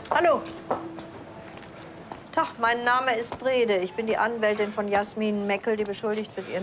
Hallo. Tag, mein Name ist Brede. Ich bin die Anwältin von Jasmin Meckel, die beschuldigt wird, ihren